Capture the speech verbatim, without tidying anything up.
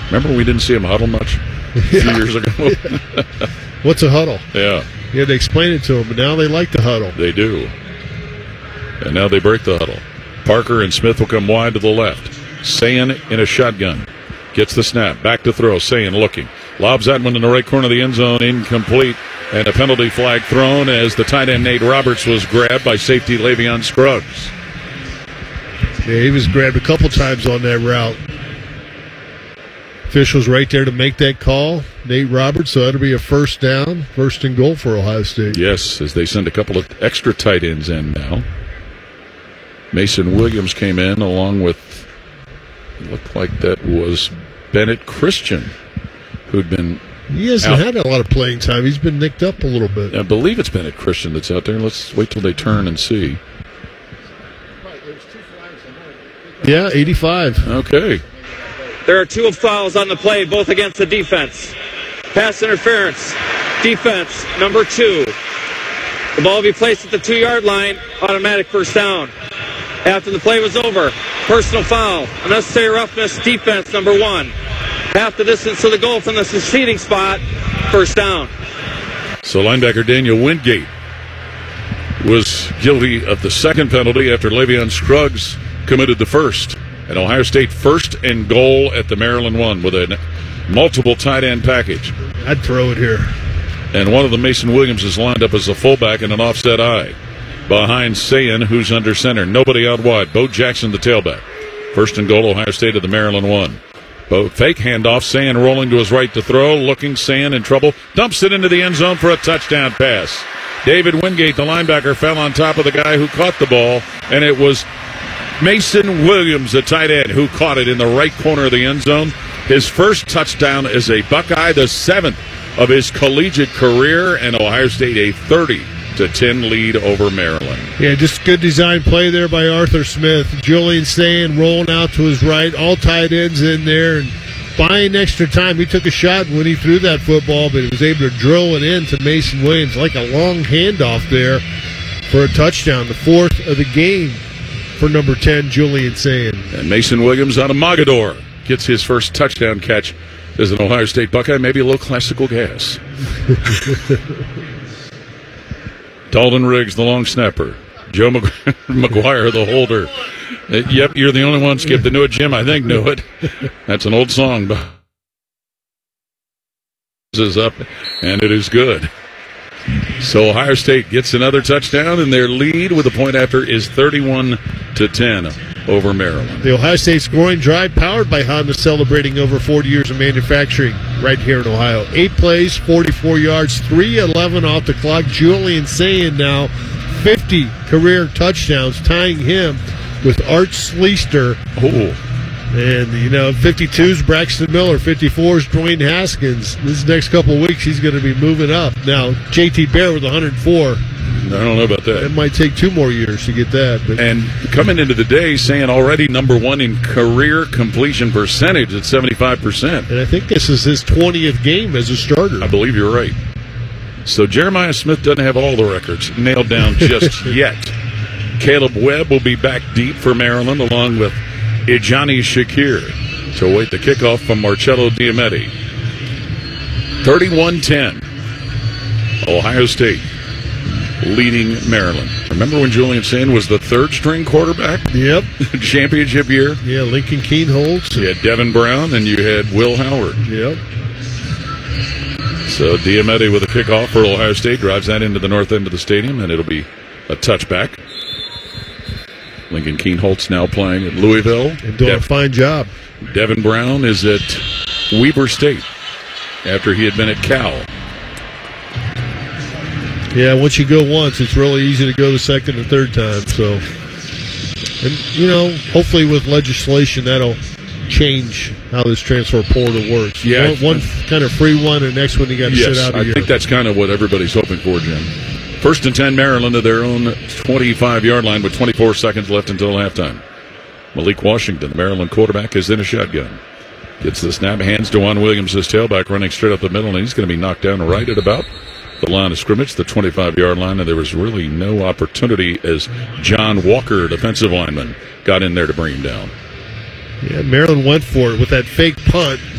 Remember we didn't see him huddle much a few Yeah. years ago? What's a huddle? Yeah. You had to explain it to them, but now they like the huddle. They do. And now they break the huddle. Parker and Smith will come wide to the left. Sayin in a shotgun. Gets the snap. Back to throw. Sayin looking. Lobs that one in the right corner of the end zone. Incomplete. And a penalty flag thrown as the tight end Nate Roberts was grabbed by safety Le'Veon Scruggs. Yeah, he was grabbed a couple times on that route. Officials right there to make that call. Nate Roberts, so that'll be a first down, first and goal for Ohio State. Yes, as they send a couple of extra tight ends in now. Mason Williams came in along with, looked like that was Bennett Christian, who'd been He hasn't out. had a lot of playing time. He's been nicked up a little bit. I believe it's Bennett Christian that's out there. Let's wait till they turn and see. Yeah, eighty-five. Okay. There are two fouls on the play, both against the defense. Pass interference. Defense, number two. The ball will be placed at the two-yard line. Automatic first down. After the play was over, personal foul. Unnecessary roughness, defense, number one. Half the distance to the goal from the succeeding spot. First down. So linebacker Daniel Wingate was guilty of the second penalty after Le'Veon Scruggs committed the first. And Ohio State first and goal at the Maryland one with a multiple tight end package. I'd throw it here. And one of the Mason Williams is lined up as a fullback in an offset eye. Behind Sayin, who's under center. Nobody out wide. Bo Jackson, the tailback. First and goal, Ohio State at the Maryland one. Bo, fake handoff. Sayin rolling to his right to throw. Looking, Sayin in trouble. Dumps it into the end zone for a touchdown pass. David Wingate, the linebacker, fell on top of the guy who caught the ball. And it was Mason Williams, the tight end, who caught it in the right corner of the end zone. His first touchdown as a Buckeye, the seventh of his collegiate career, and Ohio State a thirty to ten lead over Maryland. Yeah, just good design play there by Arthur Smith. Julian Sayin rolling out to his right, all tight ends in there, and buying extra time. He took a shot when he threw that football, but he was able to drill it in to Mason Williams like a long handoff there for a touchdown, the fourth of the game for number ten, Julian Sayin. And Mason Williams out of Mogador gets his first touchdown catch as an Ohio State Buckeye, maybe a little classical gas. Dalton Riggs, the long snapper. Joe McGuire, the holder. Uh, yep, you're the only one, Skip, that knew it. Jim, I think, knew it. That's an old song. But is up, and it is good. So Ohio State gets another touchdown, and their lead with a point after is thirty-one to ten over Maryland. The Ohio State scoring drive powered by Honda, celebrating over forty years of manufacturing right here in Ohio. Eight plays, forty-four yards, three eleven off the clock. Julian Sayin now fifty career touchdowns, tying him with Art Schleister. Oh. And, you know, fifty-two is Braxton Miller, fifty-four is Dwayne Haskins. This next couple of weeks, he's going to be moving up. Now, J T Bear with one hundred four. I don't know about that. It might take two more years to get that. But. And coming into the day, saying already number one in career completion percentage at seventy-five percent. And I think this is his twentieth game as a starter. I believe you're right. So Jeremiah Smith doesn't have all the records nailed down just yet. Caleb Webb will be back deep for Maryland along with Ijani Shakir to await the kickoff from Marcello Diamete. thirty-one ten. Ohio State leading Maryland. Remember when Julian Sayin was the third-string quarterback? Yep. Championship year? Yeah, Lincoln Keenholz. You had Devin Brown and you had Will Howard. Yep. So Diamete with a kickoff for Ohio State drives that into the north end of the stadium, and it'll be a touchback. Lincoln Keenholz now playing at Louisville. And doing Dev- a fine job. Devin Brown is at Weber State after he had been at Cal. Yeah, once you go once, it's really easy to go the second and third time. So, and you know, hopefully with legislation that'll change how this transfer portal works. Yeah, one, one kind of free one, and next one you got to yes, sit out a I year. think that's kind of what everybody's hoping for, Jim. First and ten, Maryland to their own twenty-five-yard line with twenty-four seconds left until halftime. Malik Washington, the Maryland quarterback, is in a shotgun. Gets the snap, hands to Juan Williams, his tailback, running straight up the middle, and he's going to be knocked down right at about the line of scrimmage, the twenty-five-yard line, and there was really no opportunity as John Walker, defensive lineman, got in there to bring him down. Yeah, Maryland went for it with that fake punt.